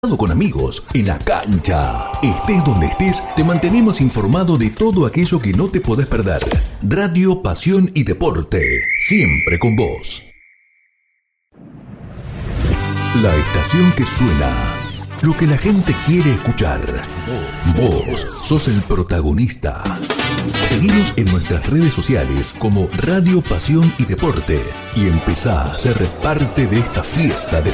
con amigos, en la cancha. Estés donde estés, te mantenemos informado de todo aquello que no te podés perder. Radio, pasión y deporte, siempre con vos. La estación que suena, lo que la gente quiere escuchar. Vos sos el protagonista. Seguinos en nuestras redes sociales como Radio, Pasión y Deporte y empezá a ser parte de esta fiesta de